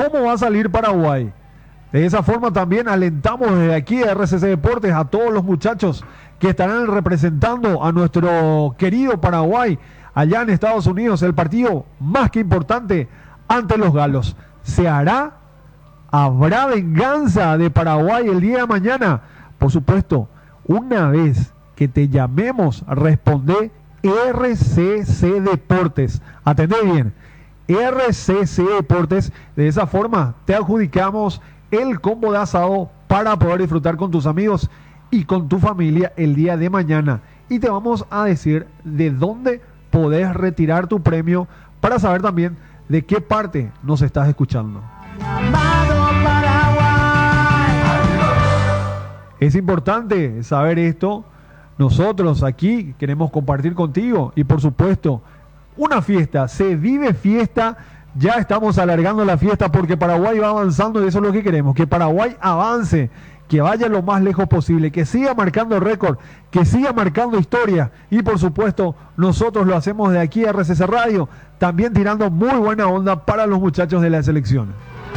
¿Cómo va a salir Paraguay? De esa forma también alentamos desde aquí de RCC Deportes a todos los muchachos que estarán representando a nuestro querido Paraguay allá en Estados Unidos, el partido más que importante ante los galos. ¿Se hará? ¿Habrá venganza de Paraguay el día de mañana? Por supuesto, una vez que te llamemos, responde RCC Deportes. Atendé bien, RCC Deportes. De esa forma te adjudicamos el combo de asado para poder disfrutar con tus amigos y con tu familia el día de mañana. Y te vamos a decir de dónde podés retirar tu premio para saber también de qué parte nos estás escuchando. Es importante saber esto. Nosotros aquí queremos compartir contigo y por supuesto una fiesta, se vive fiesta. Ya estamos alargando la fiesta porque Paraguay va avanzando y eso es lo que queremos, que Paraguay avance, que vaya lo más lejos posible, que siga marcando récord, que siga marcando historia y por supuesto nosotros lo hacemos de aquí a RCC Radio, también tirando muy buena onda para los muchachos de la selección.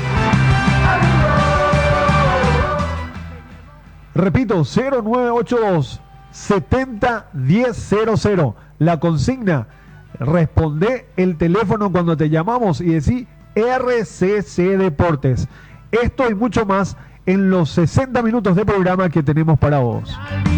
Repito, 0982 70 1000, la consigna. Responde el teléfono cuando te llamamos y decí RCC Deportes. Esto y mucho más en los 60 minutos de programa que tenemos para vos.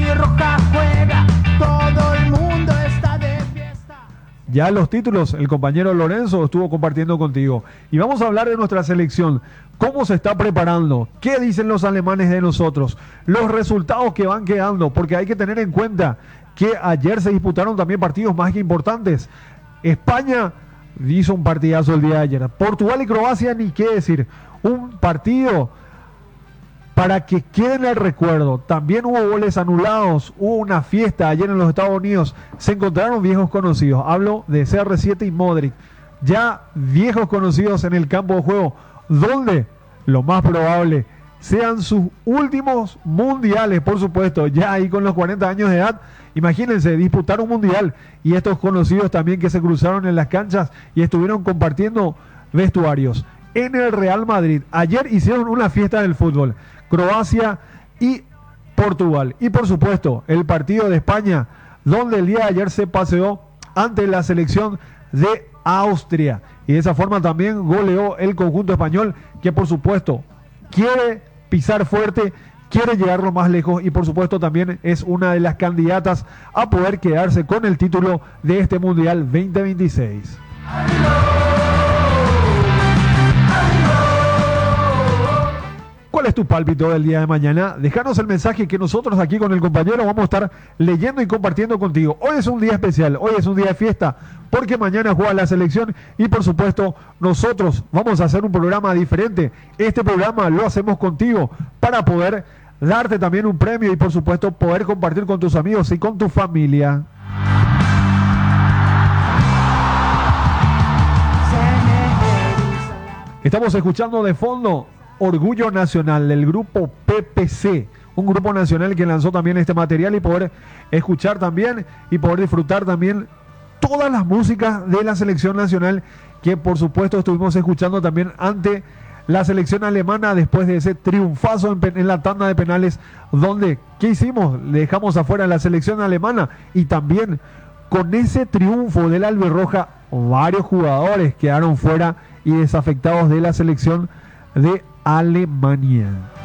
Ya los títulos, el compañero Lorenzo estuvo compartiendo contigo. Y vamos a hablar de nuestra selección. ¿Cómo se está preparando? ¿Qué dicen los alemanes de nosotros? Los resultados que van quedando, porque hay que tener en cuenta que ayer se disputaron también partidos más que importantes. España hizo un partidazo el día de ayer. Portugal y Croacia, ni qué decir. Un partido para que quede en el recuerdo. También hubo goles anulados, hubo una fiesta ayer en los Estados Unidos. Se encontraron viejos conocidos. Hablo de CR7 y Modric. Ya viejos conocidos en el campo de juego, donde lo más probable sean sus últimos mundiales, por supuesto, ya ahí con los 40 años de edad. Imagínense, disputar un mundial y estos conocidos también que se cruzaron en las canchas y estuvieron compartiendo vestuarios. En el Real Madrid, ayer hicieron una fiesta del fútbol, Croacia y Portugal. Y por supuesto, el partido de España, donde el día de ayer se paseó ante la selección de Austria. Y de esa forma también goleó el conjunto español, que por supuesto quiere pisar fuerte, quiere llegar lo más lejos y por supuesto también es una de las candidatas a poder quedarse con el título de este Mundial 2026. ¿Cuál es tu pálpito del día de mañana? Déjanos el mensaje que nosotros aquí con el compañero vamos a estar leyendo y compartiendo contigo. Hoy es un día especial, hoy es un día de fiesta, porque mañana juega la selección y por supuesto nosotros vamos a hacer un programa diferente. Este programa lo hacemos contigo para poder darte también un premio y por supuesto poder compartir con tus amigos y con tu familia. Estamos escuchando de fondo Orgullo Nacional del grupo PPC, un grupo nacional que lanzó también este material y poder escuchar también y poder disfrutar también todas las músicas de la selección nacional que por supuesto estuvimos escuchando también ante la selección alemana después de ese triunfazo en la tanda de penales donde, ¿qué hicimos? Le dejamos afuera a la selección alemana y también con ese triunfo del albirroja varios jugadores quedaron fuera y desafectados de la selección de Alemania.